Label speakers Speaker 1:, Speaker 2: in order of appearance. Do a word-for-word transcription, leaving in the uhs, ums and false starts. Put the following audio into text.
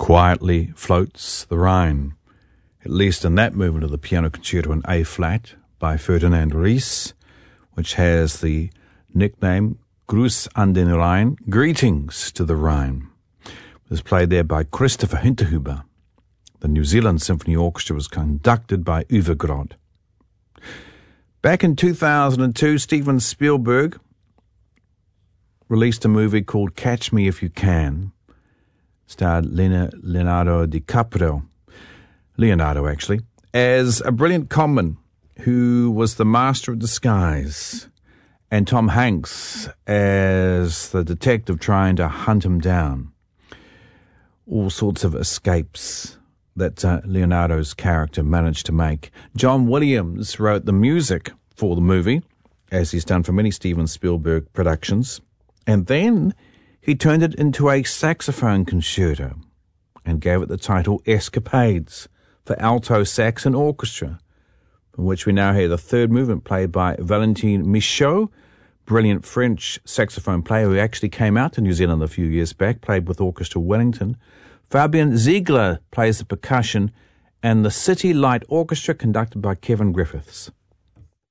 Speaker 1: Quietly floats the Rhine, at least in that movement of the piano concerto in A-flat by Ferdinand Ries, which has the nickname Gruß an den Rhein, Greetings to the Rhine. It was played there by Christopher Hinterhuber. The New Zealand Symphony Orchestra was conducted by Uwe Grod. Back in two thousand two, Steven Spielberg released a movie called Catch Me If You Can. Starred Leonardo DiCaprio, Leonardo actually, as a brilliant conman who was the master of disguise, and Tom Hanks as the detective trying to hunt him down. All sorts of escapes that uh, Leonardo's character managed to make. John Williams wrote the music for the movie, as he's done for many Steven Spielberg productions, and then he turned it into a saxophone concerto and gave it the title Escapades for alto sax and orchestra, from which we now hear the third movement played by Valentin Michaud, brilliant French saxophone player who actually came out to New Zealand a few years back, played with Orchestra Wellington. Fabian Ziegler plays the percussion, and the City Light Orchestra conducted by Kevin Griffiths.